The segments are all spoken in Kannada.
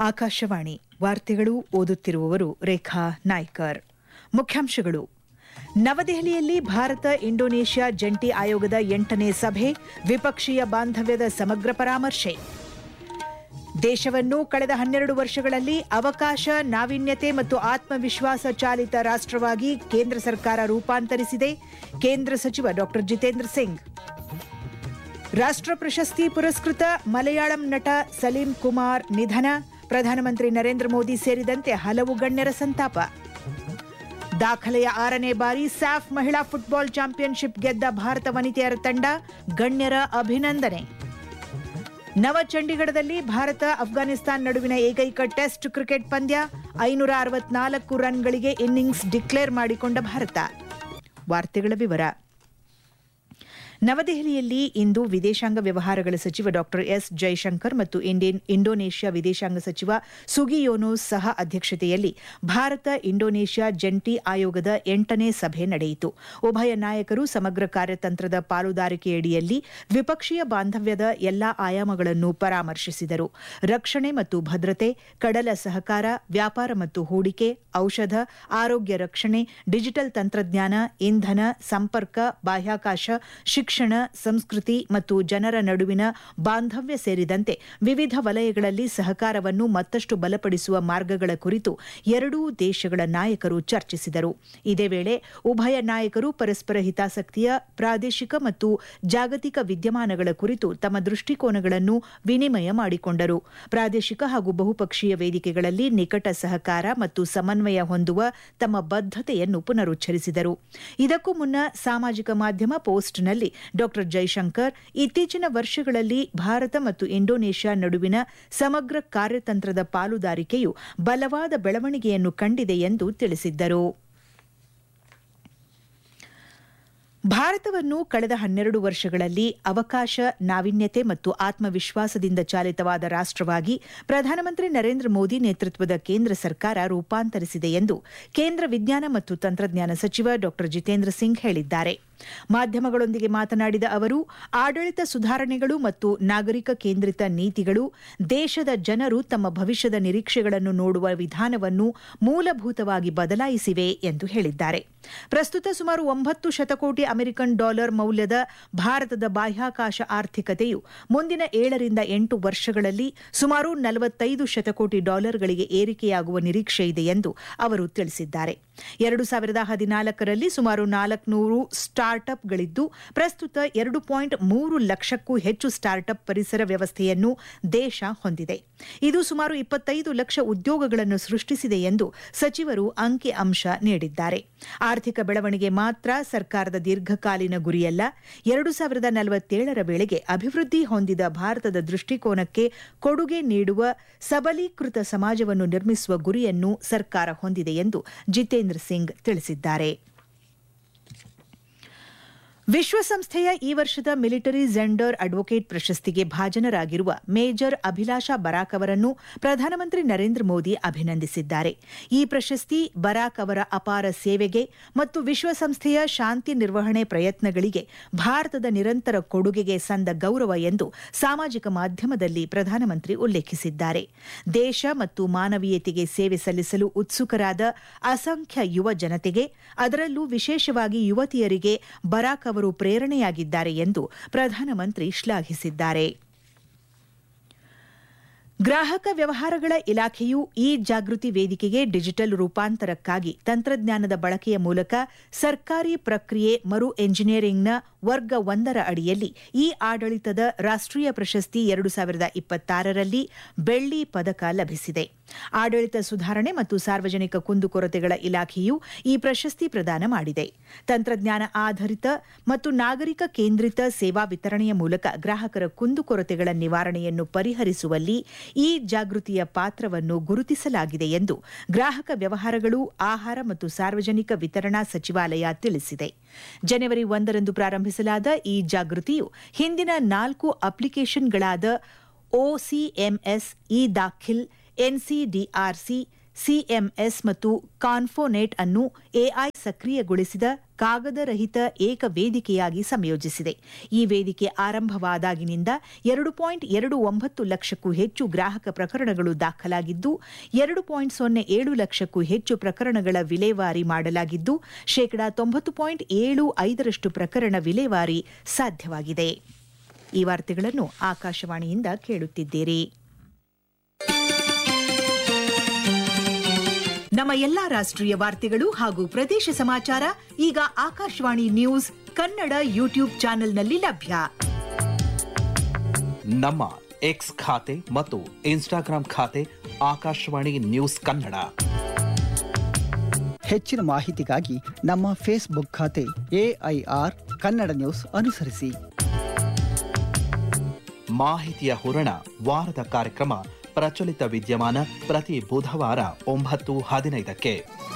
ಆಕಾಶವಾಣಿ ವಾರ್ತೆಗಳು ಓದುತ್ತಿರುವವರು ರೇಖಾ ನಾಯ್ಕರ್. ಮುಖ್ಯಾಂಶಗಳು: ನವದೆಹಲಿಯಲ್ಲಿ ಭಾರತ ಇಂಡೋನೇಷ್ಯಾ ಜಂಟಿ ಆಯೋಗದ 8ನೇ ಸಭೆ, ದ್ವಿಪಕ್ಷೀಯ ಬಾಂಧವ್ಯದ ಸಮಗ್ರ ಪರಾಮರ್ಶೆ. ದೇಶವನ್ನು ಕಳೆದ 12 ವರ್ಷಗಳಲ್ಲಿ ಅವಕಾಶ, ನಾವೀನ್ಯತೆ ಮತ್ತು ಆತ್ಮವಿಶ್ವಾಸ ಚಾಲಿತ ರಾಷ್ಟ್ರವಾಗಿ ಕೇಂದ್ರ ಸರ್ಕಾರ ರೂಪಾಂತರಿಸಿದೆ. ಕೇಂದ್ರ ಸಚಿವ ಡಾ ಜಿತೇಂದ್ರ ಸಿಂಗ್. ರಾಷ್ಟ್ರ ಪ್ರಶಸ್ತಿ ಪುರಸ್ಕೃತ ಮಲಯಾಳಂ ನಟ ಸಲೀಂ ಕುಮಾರ್ ನಿಧನ. ಪ್ರಧಾನಮಂತ್ರಿ ನರೇಂದ್ರ ಮೋದಿ ಸೇರಿದಂತೆ ಹಲವು ಗಣ್ಯರ ಸಂತಾಪ. ದಾಖಲೆಯ 6ನೇ ಬಾರಿ ಸ್ಯಾಫ್ ಮಹಿಳಾ ಫುಟ್ಬಾಲ್ ಚಾಂಪಿಯನ್ಶಿಪ್ ಗೆದ್ದ ಭಾರತ ವನಿತೆಯರ ತಂಡ, ಗಣ್ಯರ ಅಭಿನಂದನೆ. ನವಚಂಡೀಗಢದಲ್ಲಿ ಭಾರತ ಅಫ್ಘಾನಿಸ್ತಾನ ನಡುವಿನ ಏಕೈಕ ಟೆಸ್ಟ್ ಕ್ರಿಕೆಟ್ ಪಂದ್ಯ, 564 ರನ್ಗಳಿಗೆ ಇನ್ನಿಂಗ್ಸ್ ಡಿಕ್ಲೇರ್ ಮಾಡಿಕೊಂಡ ಭಾರತ. ವಾರ್ತೆಗಳ ವಿವರ. ನವದೆಹಲಿಯಲ್ಲಿ ಇಂದು ವಿದೇಶಾಂಗ ವ್ಯವಹಾರಗಳ ಸಚಿವ ಡಾ ಎಸ್ ಜೈಶಂಕರ್ ಮತ್ತು ಇಂಡೋನೇಷ್ಯಾ ವಿದೇಶಾಂಗ ಸಚಿವ ಸುಗಿಯೋನೋ ಸಹ ಅಧ್ಯಕ್ಷತೆಯಲ್ಲಿ ಭಾರತ ಇಂಡೋನೇಷ್ಯಾ ಜಂಟಿ ಆಯೋಗದ 8ನೇ ಸಭೆ ನಡೆಯಿತು. ಉಭಯ ನಾಯಕರು ಸಮಗ್ರ ಕಾರ್ಯತಂತ್ರದ ಪಾಲುದಾರಿಕೆಯಡಿಯಲ್ಲಿ ದ್ವಿಪಕ್ಷೀಯ ಬಾಂಧವ್ಯದ ಎಲ್ಲಾ ಆಯಾಮಗಳನ್ನು ಪರಾಮರ್ಶಿಸಿದರು. ರಕ್ಷಣೆ ಮತ್ತು ಭದ್ರತೆ, ಕಡಲ ಸಹಕಾರ, ವ್ಯಾಪಾರ ಮತ್ತು ಹೂಡಿಕೆ, ಔಷಧ, ಆರೋಗ್ಯ ರಕ್ಷಣೆ, ಡಿಜಿಟಲ್ ತಂತ್ರಜ್ಞಾನ, ಇಂಧನ, ಸಂಪರ್ಕ, ಬಾಹ್ಯಾಕಾಶ, ಶಿಕ್ಷಣ, ಸಂಸ್ಕೃತಿ ಮತ್ತು ಜನರ ನಡುವಿನ ಬಾಂಧವ್ಯ ಸೇರಿದಂತೆ ವಿವಿಧ ವಲಯಗಳಲ್ಲಿ ಸಹಕಾರವನ್ನು ಮತ್ತಷ್ಟು ಬಲಪಡಿಸುವ ಮಾರ್ಗಗಳ ಕುರಿತು ಎರಡೂ ದೇಶಗಳ ನಾಯಕರು ಚರ್ಚಿಸಿದರು. ಇದೇ ವೇಳೆ ಉಭಯ ನಾಯಕರು ಪರಸ್ಪರ ಹಿತಾಸಕ್ತಿಯ ಪ್ರಾದೇಶಿಕ ಮತ್ತು ಜಾಗತಿಕ ವಿದ್ಯಮಾನಗಳ ಕುರಿತು ತಮ್ಮ ದೃಷ್ಟಿಕೋನಗಳನ್ನು ವಿನಿಮಯ ಮಾಡಿಕೊಂಡರು. ಪ್ರಾದೇಶಿಕ ಹಾಗೂ ಬಹುಪಕ್ಷೀಯ ವೇದಿಕೆಗಳಲ್ಲಿ ನಿಕಟ ಸಹಕಾರ ಮತ್ತು ಸಮನ್ವಯ ಹೊಂದುವ ತಮ್ಮ ಬದ್ಧತೆಯನ್ನು ಪುನರುಚ್ಚರಿಸಿದರು. ಇದಕ್ಕೂ ಮುನ್ನ ಸಾಮಾಜಿಕ ಮಾಧ್ಯಮ ಪೋಸ್ಟ್ನಲ್ಲಿ ಡಾ ಜೈಶಂಕರ್ ಇತ್ತೀಚಿನ ವರ್ಷಗಳಲ್ಲಿ ಭಾರತ ಮತ್ತು ಇಂಡೋನೇಷ್ಯಾ ನಡುವಿನ ಸಮಗ್ರ ಕಾರ್ಯತಂತ್ರದ ಪಾಲುದಾರಿಕೆಯು ಬಲವಾದ ಬೆಳವಣಿಗೆಯನ್ನು ಕಂಡಿದೆ ಎಂದು ತಿಳಿಸಿದ್ದರು. ಭಾರತವನ್ನು ಕಳೆದ 12 ವರ್ಷಗಳಲ್ಲಿ ಅವಕಾಶ, ನಾವೀನ್ಯತೆ ಮತ್ತು ಆತ್ಮವಿಶ್ವಾಸದಿಂದ ಚಾಲಿತವಾದ ರಾಷ್ಟ್ರವಾಗಿ ಪ್ರಧಾನಮಂತ್ರಿ ನರೇಂದ್ರ ಮೋದಿ ನೇತೃತ್ವದ ಕೇಂದ್ರ ಸರ್ಕಾರ ರೂಪಾಂತರಿಸಿದೆ ಎಂದು ಕೇಂದ್ರ ವಿಜ್ಞಾನ ಮತ್ತು ತಂತ್ರಜ್ಞಾನ ಸಚಿವ ಡಾ ಜಿತೇಂದ್ರ ಸಿಂಗ್ ಹೇಳಿದ್ದಾರೆ. ಮಾಧ್ಯಮಗಳೊಂದಿಗೆ ಮಾತನಾಡಿದ ಅವರು, ಆಡಳಿತ ಸುಧಾರಣೆಗಳು ಮತ್ತು ನಾಗರಿಕ ಕೇಂದ್ರಿತ ನೀತಿಗಳು ದೇಶದ ಜನರು ತಮ್ಮ ಭವಿಷ್ಯದ ನಿರೀಕ್ಷೆಗಳನ್ನು ನೋಡುವ ವಿಧಾನವನ್ನು ಮೂಲಭೂತವಾಗಿ ಬದಲಾಯಿಸಿವೆ ಎಂದು ಹೇಳಿದ್ದಾರೆ. ಪ್ರಸ್ತುತ ಸುಮಾರು 9 ಶತಕೋಟಿ ಅಮೆರಿಕನ್ ಡಾಲರ್ ಮೌಲ್ಯದ ಭಾರತದ ಬಾಹ್ಯಾಕಾಶ ಆರ್ಥಿಕತೆಯು ಮುಂದಿನ 7 ವರ್ಷಗಳಲ್ಲಿ ಸುಮಾರು 45 ಶತಕೋಟಿ ಡಾಲರ್ಗಳಿಗೆ ಏರಿಕೆಯಾಗುವ ನಿರೀಕ್ಷೆಯಿದೆ ಎಂದು ಅವರು ತಿಳಿಸಿದ್ದಾರೆ. 2014ರಲ್ಲಿ ಸುಮಾರು 400 ಸ್ಟಾರ್ಟ್ಅಪ್ಗಳಿದ್ದು, ಪ್ರಸ್ತುತ 2.3 ಲಕ್ಷಕ್ಕೂ ಹೆಚ್ಚು ಸ್ಟಾರ್ಟ್ಅಪ್ ಪರಿಸರ ವ್ಯವಸ್ಥೆಯನ್ನು ದೇಶ ಹೊಂದಿದೆ. ಇದು ಸುಮಾರು 25 ಲಕ್ಷ ಉದ್ಯೋಗಗಳನ್ನು ಸೃಷ್ಟಿಸಿದೆ ಎಂದು ಸಚಿವರು ಅಂಕಿ ಅಂಶ ನೀಡಿದ್ದಾರೆ. ಆರ್ಥಿಕ ಬೆಳವಣಿಗೆ ಮಾತ್ರ ಸರ್ಕಾರದ ದೀರ್ಘಕಾಲೀನ ಗುರಿಯಲ್ಲ. 2047ರ ವೇಳೆಗೆ ಅಭಿವೃದ್ಧಿ ಹೊಂದಿದ ಭಾರತದ ದೃಷ್ಟಿಕೋನಕ್ಕೆ ಕೊಡುಗೆ ನೀಡುವ ಸಬಲೀಕೃತ ಸಮಾಜವನ್ನು ನಿರ್ಮಿಸುವ ಗುರಿಯನ್ನು ಸರ್ಕಾರ ಹೊಂದಿದೆ ಎಂದು ಜಿತೇಂದ್ರ ಸಿಂಗ್ ತಿಳಿಸಿದ್ದಾರೆ. ವಿಶ್ವಸಂಸ್ಥೆಯ ಈ ವರ್ಷದ ಮಿಲಿಟರಿ ಜೆಂಡರ್ ಅಡ್ವೊಕೇಟ್ ಪ್ರಶಸ್ತಿಗೆ ಭಾಜನರಾಗಿರುವ ಮೇಜರ್ ಅಭಿಲಾಷಾ ಬರಾಕ್ ಅವರನ್ನು ಪ್ರಧಾನಮಂತ್ರಿ ನರೇಂದ್ರ ಮೋದಿ ಅಭಿನಂದಿಸಿದ್ದಾರೆ. ಈ ಪ್ರಶಸ್ತಿ ಬರಾಕ್ ಅವರ ಅಪಾರ ಸೇವೆಗೆ ಮತ್ತು ವಿಶ್ವಸಂಸ್ಥೆಯ ಶಾಂತಿ ನಿರ್ವಹಣೆ ಪ್ರಯತ್ನಗಳಿಗೆ ಭಾರತದ ನಿರಂತರ ಕೊಡುಗೆಗೆ ಸಂದ ಗೌರವ ಎಂದು ಸಾಮಾಜಿಕ ಮಾಧ್ಯಮದಲ್ಲಿ ಪ್ರಧಾನಮಂತ್ರಿ ಉಲ್ಲೇಖಿಸಿದ್ದಾರೆ. ದೇಶ ಮತ್ತು ಮಾನವೀಯತೆಗೆ ಸೇವೆ ಸಲ್ಲಿಸಲು ಉತ್ಸುಕರಾದ ಅಸಂಖ್ಯ ಯುವ ಜನತೆಗೆ, ಅದರಲ್ಲೂ ವಿಶೇಷವಾಗಿ ಯುವತಿಯರಿಗೆ ಬರಾಕ್ ಅವರು ಪ್ರೇರಣೆಯಾಗಿದ್ದಾರೆ ಎಂದು ಪ್ರಧಾನಮಂತ್ರಿ ಶ್ಲಾಘಿಸಿದ್ದಾರೆ. ಗ್ರಾಹಕ ವ್ಯವಹಾರಗಳ ಇಲಾಖೆಯು ಇ ಜಾಗೃತಿ ವೇದಿಕೆಗೆ ಡಿಜಿಟಲ್ ರೂಪಾಂತರಕ್ಕಾಗಿ ತಂತ್ರಜ್ಞಾನದ ಬಳಕೆಯ ಮೂಲಕ ಸರ್ಕಾರಿ ಪ್ರಕ್ರಿಯೆ ಮರು ಎಂಜಿನಿಯರಿಂಗ್ನ ವರ್ಗ 1ರ ಅಡಿಯಲ್ಲಿ ಇ ಆಡಳಿತದ ರಾಷ್ಟ್ರೀಯ ಪ್ರಶಸ್ತಿ 2026ರಲ್ಲಿ ಬೆಳ್ಳಿ ಪದಕ ಲಭಿಸಿದೆ. ಆಡಳಿತ ಸುಧಾರಣೆ ಮತ್ತು ಸಾರ್ವಜನಿಕ ಕುಂದುಕೊರತೆಗಳ ಇಲಾಖೆಯು ಈ ಪ್ರಶಸ್ತಿ ಪ್ರದಾನ ಮಾಡಿದೆ. ತಂತ್ರಜ್ಞಾನ ಆಧಾರಿತ ಮತ್ತು ನಾಗರಿಕ ಕೇಂದ್ರಿತ ಸೇವಾ ವಿತರಣೆಯ ಮೂಲಕ ಗ್ರಾಹಕರ ಕುಂದುಕೊರತೆಗಳ ನಿವಾರಣೆಯನ್ನು ಪರಿಹರಿಸುವಲ್ಲಿ ಈ ಜಾಗೃತಿಯ ಪಾತ್ರವನ್ನು ಗುರುತಿಸಲಾಗಿದೆ ಎಂದು ಗ್ರಾಹಕ ವ್ಯವಹಾರಗಳು, ಆಹಾರ ಮತ್ತು ಸಾರ್ವಜನಿಕ ವಿತರಣಾ ಸಚಿವಾಲಯ ತಿಳಿಸಿದೆ. ಜನವರಿ 1ರಂದು ಪ್ರಾರಂಭಿಸಲಾದ ಈ ಜಾಗೃತಿಯು ಹಿಂದಿನ 4 ಅಪ್ಲಿಕೇಶನ್ಗಳಾದ ಒಸಿಎಂಎಸ್, ಇ ದಾಖಿಲ್, ಎನ್ಸಿಡಿಆರ್ಸಿ, ಸಿಎಂಎಸ್ ಮತ್ತು ಕಾನ್ಫೋನೆಟ್ ಅನ್ನು ಎಐ ಸಕ್ರಿಯಗೊಳಿಸಿದ ಕಾಗದರಹಿತ ಏಕ ವೇದಿಕೆಯಾಗಿ ಸಂಯೋಜಿಸಿದೆ. ಈ ವೇದಿಕೆ ಆರಂಭವಾದಾಗಿನಿಂದ 2.29 ಲಕ್ಷಕ್ಕೂ ಹೆಚ್ಚು ಗ್ರಾಹಕ ಪ್ರಕರಣಗಳು ದಾಖಲಾಗಿದ್ದು 2.07 ಲಕ್ಷಕ್ಕೂ ಹೆಚ್ಚು ಪ್ರಕರಣಗಳ ವಿಲೇವಾರಿ ಮಾಡಲಾಗಿದ್ದು 90.75% ಪ್ರಕರಣ ವಿಲೇವಾರಿ ಸಾಧ್ಯವಾಗಿದೆ. ಈ ವಾರ್ತೆಗಳನ್ನು ಆಕಾಶವಾಣಿಯಿಂದ ಕೇಳುತ್ತಿದ್ದೀರಿ. ನಮ್ಮ ಎಲ್ಲಾ ರಾಷ್ಟ್ರೀಯ ವಾರ್ತೆಗಳು ಹಾಗೂ ಪ್ರದೇಶ ಸಮಾಚಾರ ಈಗ ಆಕಾಶವಾಣಿ ನ್ಯೂಸ್ ಕನ್ನಡ ಯೂಟ್ಯೂಬ್ ಚಾನೆಲ್ನಲ್ಲಿ ಲಭ್ಯ. ನಮ್ಮ ಎಕ್ಸ್ ಖಾತೆ ಮತ್ತು ಇನ್ಸ್ಟಾಗ್ರಾಂ ಖಾತೆ ಆಕಾಶವಾಣಿ ನ್ಯೂಸ್ ಕನ್ನಡ. ಹೆಚ್ಚಿನ ಮಾಹಿತಿಗಾಗಿ ನಮ್ಮ ಫೇಸ್ಬುಕ್ ಖಾತೆ AIR ಕನ್ನಡ ನ್ಯೂಸ್ ಅನುಸರಿಸಿ. ಮಾಹಿತಿಯ ಹೂರಣ ವಾರದ ಕಾರ್ಯಕ್ರಮ ಪ್ರಚಲಿತ ವಿದ್ಯಮಾನ ಪ್ರತಿ ಬುಧವಾರ 9:15ಕ್ಕೆ.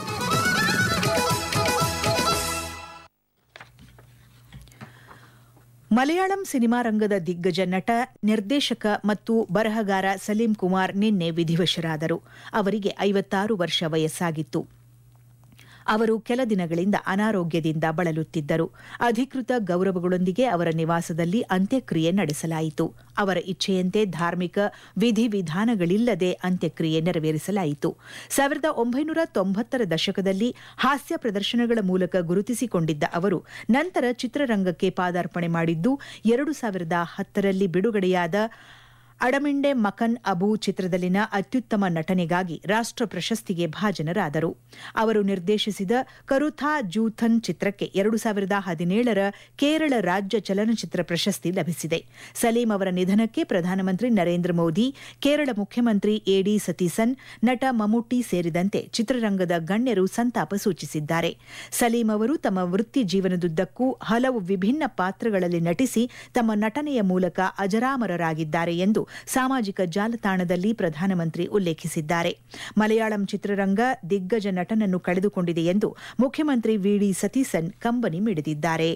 ಮಲಯಾಳಂ ಸಿನಿಮಾ ರಂಗದ ದಿಗ್ಗಜ ನಟ, ನಿರ್ದೇಶಕ ಮತ್ತು ಬರಹಗಾರ ಸಲೀಂ ಕುಮಾರ್ ನಿನ್ನೆ ವಿಧಿವಶರಾದರು. ಅವರಿಗೆ 56 ವರ್ಷ ವಯಸ್ಸಾಗಿತ್ತು. ಅವರು ಕೆಲ ದಿನಗಳಿಂದ ಅನಾರೋಗ್ಯದಿಂದ ಬಳಲುತ್ತಿದ್ದರು. ಅಧಿಕೃತ ಗೌರವಗಳೊಂದಿಗೆ ಅವರ ನಿವಾಸದಲ್ಲಿ ಅಂತ್ಯಕ್ರಿಯೆ ನಡೆಸಲಾಯಿತು. ಅವರ ಇಚ್ಛೆಯಂತೆ ಧಾರ್ಮಿಕ ವಿಧಿವಿಧಾನಗಳಿಲ್ಲದೆ ಅಂತ್ಯಕ್ರಿಯೆ ನೆರವೇರಿಸಲಾಯಿತು. 1990ರ ದಶಕದಲ್ಲಿ ಹಾಸ್ಯ ಪ್ರದರ್ಶನಗಳ ಮೂಲಕ ಗುರುತಿಸಿಕೊಂಡಿದ್ದ ಅವರು ನಂತರ ಚಿತ್ರರಂಗಕ್ಕೆ ಪಾದಾರ್ಪಣೆ ಮಾಡಿದ್ದು 2010ರಲ್ಲಿ ಬಿಡುಗಡೆಯಾದ ಅಡಮಿಂಡೆ ಮಕನ್ ಅಬು ಚಿತ್ರದಲ್ಲಿನ ಅತ್ಯುತ್ತಮ ನಟನೆಗಾಗಿ ರಾಷ್ಟ್ರ ಪ್ರಶಸ್ತಿಗೆ ಭಾಜನರಾದರು. ಅವರು ನಿರ್ದೇಶಿಸಿದ ಕರುಥಾ ಜೂಥನ್ ಚಿತ್ರಕ್ಕೆ 2017ರ ಕೇರಳ ರಾಜ್ಯ ಚಲನಚಿತ್ರ ಪ್ರಶಸ್ತಿ ಲಭಿಸಿದೆ. ಸಲೀಂ ಅವರ ನಿಧನಕ್ಕೆ ಪ್ರಧಾನಮಂತ್ರಿ ನರೇಂದ್ರ ಮೋದಿ, ಕೇರಳ ಮುಖ್ಯಮಂತ್ರಿ ಎಡಿ ಸತೀಸನ್, ನಟ ಮಮ್ಮುಟ್ಟಿ ಸೇರಿದಂತೆ ಚಿತ್ರರಂಗದ ಗಣ್ಯರು ಸಂತಾಪ ಸೂಚಿಸಿದ್ದಾರೆ. ಸಲೀಂ ಅವರು ತಮ್ಮ ವೃತ್ತಿ ಜೀವನದುದ್ದಕ್ಕೂ ಹಲವು ವಿಭಿನ್ನ ಪಾತ್ರಗಳಲ್ಲಿ ನಟಿಸಿ ತಮ್ಮ ನಟನೆಯ ಮೂಲಕ ಅಜರಾಮರರಾಗಿದ್ದಾರೆ ಎಂದು ಸಾಮಾಜಿಕ ಜಾಲತಾಣದಲ್ಲಿ ಪ್ರಧಾನಮಂತ್ರಿ ಉಲ್ಲೇಖಿಸಿದ್ದಾರೆ. ಮಲಯಾಳಂ ಚಿತ್ರರಂಗ ದಿಗ್ಗಜ ನಟನನ್ನು ಕಳೆದುಕೊಂಡಿದೆ ಎಂದು ಮುಖ್ಯಮಂತ್ರಿ ವಿಡಿ ಸತೀಸನ್ ಕಂಬನಿ ಮಿಡಿದಿದ್ದಾರೆ.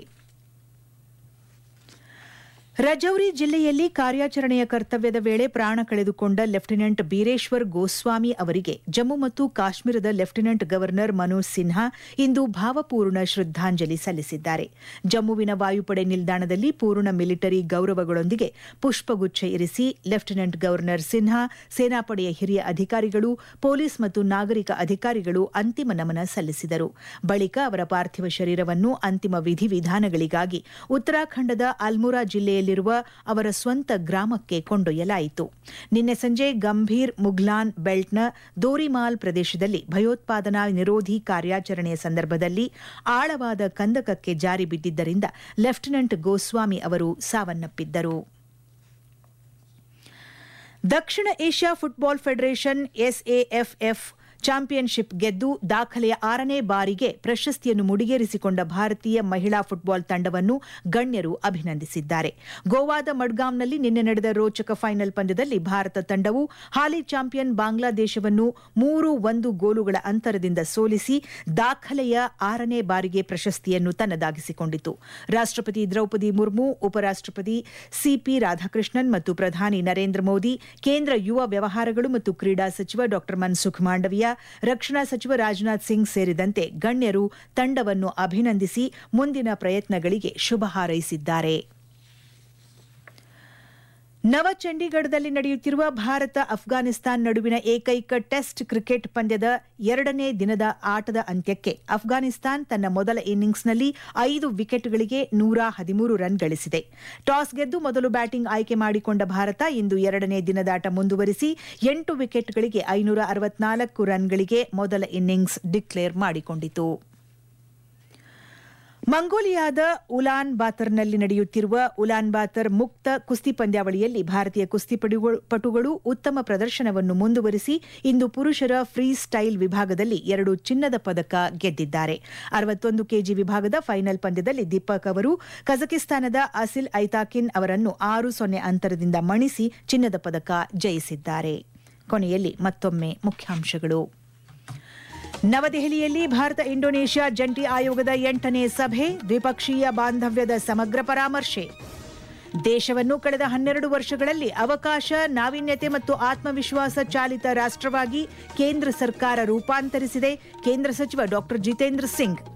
ರಜೌರಿ ಜಿಲ್ಲೆಯಲ್ಲಿ ಕಾರ್ಯಾಚರಣೆಯ ಕರ್ತವ್ಯದ ವೇಳೆ ಪ್ರಾಣ ಕಳೆದುಕೊಂಡ ಲೆಫ್ಟಿನೆಂಟ್ ಬೀರೇಶ್ವರ್ ಗೋಸ್ವಾಮಿ ಅವರಿಗೆ ಜಮ್ಮು ಮತ್ತು ಕಾಶ್ಮೀರದ ಲೆಫ್ಟಿನೆಂಟ್ ಗವರ್ನರ್ ಮನೋಜ್ ಸಿನ್ಹಾ ಇಂದು ಭಾವಪೂರ್ಣ ಶ್ರದ್ದಾಂಜಲಿ ಸಲ್ಲಿಸಿದ್ದಾರೆ. ಜಮ್ಮುವಿನ ವಾಯುಪಡೆ ನಿಲ್ದಾಣದಲ್ಲಿ ಪೂರ್ಣ ಮಿಲಿಟರಿ ಗೌರವಗಳೊಂದಿಗೆ ಪುಷ್ಪಗುಚ್ಛ ಇರಿಸಿ ಲೆಫ್ಟಿನೆಂಟ್ ಗವರ್ನರ್ ಸಿನ್ಹಾ, ಸೇನಾಪಡೆಯ ಹಿರಿಯ ಅಧಿಕಾರಿಗಳು, ಪೊಲೀಸ್ ಮತ್ತು ನಾಗರಿಕ ಅಧಿಕಾರಿಗಳು ಅಂತಿಮ ನಮನ ಸಲ್ಲಿಸಿದರು. ಬಳಿಕ ಅವರ ಪಾರ್ಥಿವ ಶರೀರವನ್ನು ಅಂತಿಮ ವಿಧಿವಿಧಾನಗಳಿಗಾಗಿ ಉತ್ತರಾಖಂಡದ ಅಲ್ಮೋರಾ ಜಿಲ್ಲೆಯಲ್ಲಿ ಅವರ ಸ್ವಂತ ಗ್ರಾಮಕ್ಕೆ ಕೊಂಡೊಯ್ಯಲಾಯಿತು. ನಿನ್ನೆ ಸಂಜೆ ಗಂಭೀರ್ ಮುಘ್ಲಾನ್ ಬೆಲ್ಟ್ನ ದೋರಿಮಾಲ್ ಪ್ರದೇಶದಲ್ಲಿ ಭಯೋತ್ಪಾದನಾ ನಿರೋಧಿ ಕಾರ್ಯಾಚರಣೆಯ ಸಂದರ್ಭದಲ್ಲಿ ಆಳವಾದ ಕಂದಕಕ್ಕೆ ಜಾರಿ ಬಿದ್ದಿದ್ದರಿಂದ ಲೆಫ್ಟಿನೆಂಟ್ ಗೋಸ್ವಾಮಿ ಅವರು ಸಾವನ್ನಪ್ಪಿದ್ದರು. ದಕ್ಷಿಣ Asia football federation SAFF championship ಗೆದ್ದು ದಾಖಲೆಯ 6ನೇ ಬಾರಿಗೆ ಪ್ರಶಸ್ತಿಯನ್ನು ಮುಡಿಗೇರಿಸಿಕೊಂಡ ಭಾರತೀಯ ಮಹಿಳಾ ಫುಟ್ಬಾಲ್ ತಂಡವನ್ನು ಗಣ್ಯರು ಅಭಿನಂದಿಸಿದ್ದಾರೆ. ಗೋವಾದ ಮಡ್ಗಾಂವ್ನಲ್ಲಿ ನಿನ್ನೆ ನಡೆದ ರೋಚಕ ಫೈನಲ್ ಪಂದ್ಯದಲ್ಲಿ ಭಾರತ ತಂಡವು ಹಾಲಿ ಚಾಂಪಿಯನ್ ಬಾಂಗ್ಲಾದೇಶವನ್ನು 3-1 ಗೋಲುಗಳ ಅಂತರದಿಂದ ಸೋಲಿಸಿ ದಾಖಲೆಯ 6ನೇ ಬಾರಿಗೆ ಪ್ರಶಸ್ತಿಯನ್ನು ತನ್ನದಾಗಿಸಿಕೊಂಡಿತು. ರಾಷ್ಟ್ರಪತಿ ದ್ರೌಪದಿ ಮುರ್ಮು, ಉಪರಾಷ್ಟ್ರಪತಿ CP ರಾಧಾಕೃಷ್ಣನ್ ಮತ್ತು ಪ್ರಧಾನಿ ನರೇಂದ್ರ ಮೋದಿ, ಕೇಂದ್ರ ಯುವ ವ್ಯವಹಾರಗಳು ಮತ್ತು ಕ್ರೀಡಾ ಸಚಿವ ಡಾ ಮನ್ಸುಖ್ ಮಾಂಡವಿಯಾ, ರಕ್ಷಣಾ ಸಚಿವ ರಾಜನಾಥ್ ಸಿಂಗ್ ಸೇರಿದಂತೆ ಗಣ್ಯರು ತಂಡವನ್ನು ಅಭಿನಂದಿಸಿ ಮುಂದಿನ ಪ್ರಯತ್ನಗಳಿಗೆ ಶುಭ ಹಾರೈಸಿದ್ದಾರೆ. ನವಚಂಡೀಗಢದಲ್ಲಿ ನಡೆಯುತ್ತಿರುವ ಭಾರತ ಅಫ್ಘಾನಿಸ್ತಾನ ನಡುವಿನ ಏಕೈಕ ಟೆಸ್ಟ್ ಕ್ರಿಕೆಟ್ ಪಂದ್ಯದ 2ನೇ ದಿನದ ಆಟದ ಅಂತ್ಯಕ್ಕೆ ಅಫ್ಘಾನಿಸ್ತಾನ ತನ್ನ ಮೊದಲ ಇನ್ನಿಂಗ್ಸ್ನಲ್ಲಿ 5 ವಿಕೆಟ್ಗಳಿಗೆ 113 ರನ್ ಗಳಿಸಿದೆ. ಟಾಸ್ ಗೆದ್ದು ಮೊದಲು ಬ್ಯಾಟಿಂಗ್ ಆಯ್ಕೆ ಮಾಡಿಕೊಂಡ ಭಾರತ ಇಂದು 2ನೇ ದಿನದಾಟ ಮುಂದುವರಿಸಿ 8 ವಿಕೆಟ್ಗಳಿಗೆ 564 ರನ್ಗಳಿಗೆ ಮೊದಲ ಇನ್ನಿಂಗ್ಸ್ ಡಿಕ್ಲೇರ್ ಮಾಡಿಕೊಂಡಿತು. ಮಂಗೋಲಿಯಾದ ಉಲಾನ್ ಬಾತರ್ನಲ್ಲಿ ನಡೆಯುತ್ತಿರುವ ಉಲಾನ್ ಬಾತರ್ ಮುಕ್ತ ಕುಸ್ತಿ ಪಂದ್ಯಾವಳಿಯಲ್ಲಿ ಭಾರತೀಯ ಕುಸ್ತಿಪಟುಗಳು ಉತ್ತಮ ಪ್ರದರ್ಶನವನ್ನು ಮುಂದುವರಿಸಿ ಇಂದು ಪುರುಷರ ಫ್ರೀ ಸ್ಟೈಲ್ ವಿಭಾಗದಲ್ಲಿ 2 ಚಿನ್ನದ ಪದಕ ಗೆದ್ದಿದ್ದಾರೆ. 61 ಕೆಜಿ ವಿಭಾಗದ ಫೈನಲ್ ಪಂದ್ಯದಲ್ಲಿ ದೀಪಕ್ ಅವರು ಕಜಕಿಸ್ತಾನದ ಅಸಿಲ್ ಐತಾಕಿನ್ ಅವರನ್ನು 6-0 ಅಂತರದಿಂದ ಮಣಿಸಿ ಚಿನ್ನದ ಪದಕ ಜಯಿಸಿದ್ದಾರೆ. ಕೊನೆಯಲ್ಲಿ ಮತ್ತೊಮ್ಮೆ ಮುಖ್ಯಾಂಶಗಳು. ನವದೆಹಲಿಯಲ್ಲಿ ಭಾರತ ಇಂಡೋನೇಷ್ಯಾ ಜಂಟಿ ಆಯೋಗದ 8ನೇ ಸಭೆ, ದ್ವಿಪಕ್ಷೀಯ ಬಾಂಧವ್ಯದ ಸಮಗ್ರ ಪರಾಮರ್ಶೆ. ದೇಶವನ್ನು ಕಳೆದ 12 ವರ್ಷಗಳಲ್ಲಿ ಅವಕಾಶ, ನಾವೀನ್ಯತೆ ಮತ್ತು ಆತ್ಮವಿಶ್ವಾಸ ಚಾಲಿತ ರಾಷ್ಟ್ರವಾಗಿ ಕೇಂದ್ರ ಸರ್ಕಾರ ರೂಪಾಂತರಿಸಿದೆ. ಕೇಂದ್ರ ಸಚಿವ ಡಾ ಜಿತೇಂದ್ರ ಸಿಂಗ್.